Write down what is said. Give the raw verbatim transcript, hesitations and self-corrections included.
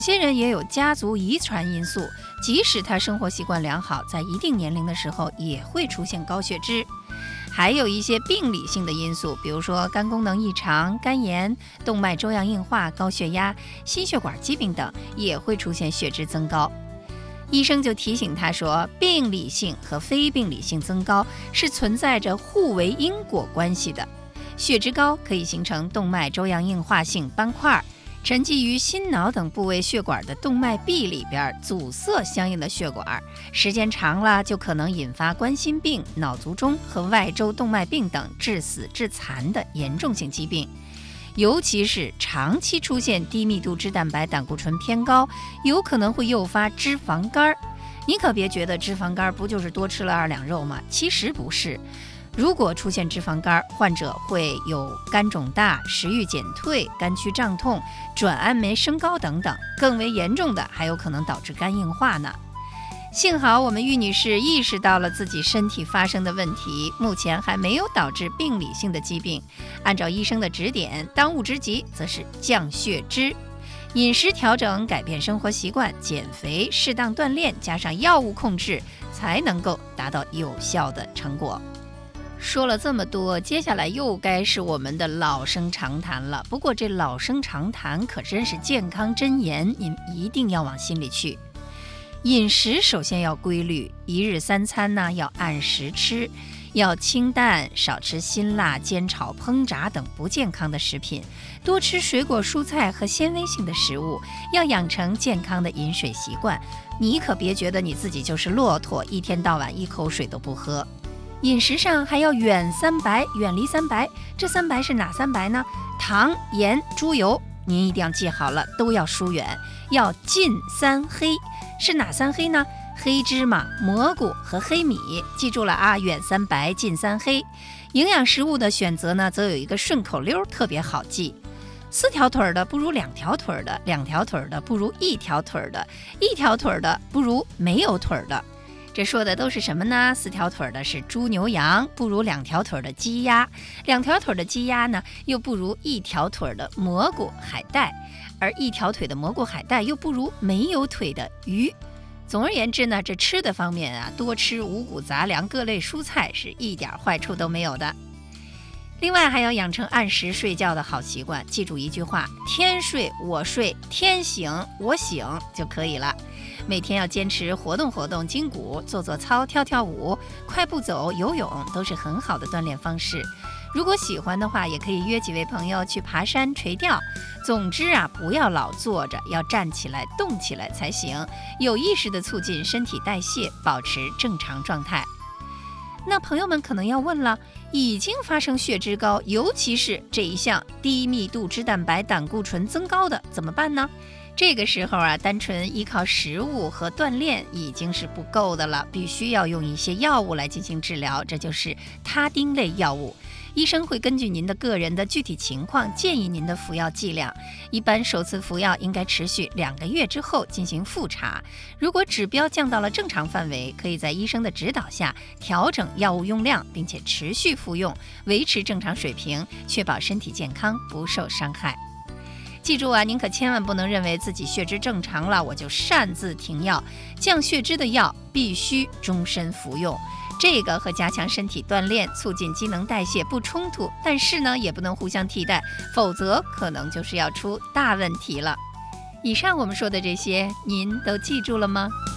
些人也有家族遗传因素，即使他生活习惯良好，在一定年龄的时候也会出现高血脂。还有一些病理性的因素，比如说肝功能异常、肝炎、动脉粥样硬化、高血压、心血管疾病等，也会出现血脂增高。医生就提醒他说，病理性和非病理性增高是存在着互为因果关系的。血脂高可以形成动脉粥样硬化性斑块，沉积于心脑等部位血管的动脉壁里边，阻塞相应的血管，时间长了就可能引发冠心病、脑卒中和外周动脉病等致死致残的严重性疾病。尤其是长期出现低密度脂蛋白胆固醇偏高，有可能会诱发脂肪肝。你可别觉得脂肪肝不就是多吃了二两肉吗？其实不是。如果出现脂肪肝，患者会有肝肿大、食欲减退、肝区胀痛、转氨酶升高等等，更为严重的还有可能导致肝硬化呢。幸好我们玉女士意识到了自己身体发生的问题，目前还没有导致病理性的疾病。按照医生的指点，当务之急则是降血脂。饮食调整、改变生活习惯、减肥、适当锻炼，加上药物控制，才能够达到有效的成果。说了这么多，接下来又该是我们的老生常谈了。不过这老生常谈可真是健康箴言，你一定要往心里去。饮食首先要规律，一日三餐呢要按时吃，要清淡，少吃辛辣、煎炒、烹炸等不健康的食品，多吃水果、蔬菜和纤维性的食物，要养成健康的饮水习惯。你可别觉得你自己就是骆驼，一天到晚一口水都不喝。饮食上还要远三白，远离三白。这三白是哪三白呢？糖、盐、猪油，您一定要记好了，都要疏远。要禁三黑，是哪三黑呢？黑芝麻、蘑菇和黑米。记住了啊，远三白，禁三黑。营养食物的选择呢，则有一个顺口溜特别好记：四条腿的不如两条腿的，两条腿的不如一条腿的，一条腿的不如没有腿的。这说的都是什么呢？四条腿的是猪牛羊，不如两条腿的鸡鸭；两条腿的鸡鸭呢，又不如一条腿的蘑菇海带；而一条腿的蘑菇海带又不如没有腿的鱼。总而言之呢，这吃的方面啊，多吃五谷杂粮、各类蔬菜是一点坏处都没有的。另外还要养成按时睡觉的好习惯，记住一句话：天睡我睡，天醒我醒就可以了。每天要坚持活动活动筋骨，做做操、跳跳舞、快步走、游泳，都是很好的锻炼方式。如果喜欢的话，也可以约几位朋友去爬山、垂钓。总之啊，不要老坐着，要站起来、动起来才行，有意识地促进身体代谢，保持正常状态。那朋友们可能要问了，已经发生血脂高，尤其是这一项低密度脂蛋白胆固醇增高的，怎么办呢？这个时候啊，单纯依靠食物和锻炼已经是不够的了，必须要用一些药物来进行治疗，这就是他汀类药物。医生会根据您的个人的具体情况建议您的服药剂量，一般首次服药应该持续两个月之后进行复查。如果指标降到了正常范围，可以在医生的指导下调整药物用量，并且持续服用，维持正常水平，确保身体健康不受伤害。记住啊，您可千万不能认为自己血脂正常了，我就擅自停药。降血脂的药必须终身服用，这个和加强身体锻炼、促进机能代谢不冲突，但是呢，也不能互相替代，否则可能就是要出大问题了。以上我们说的这些，您都记住了吗？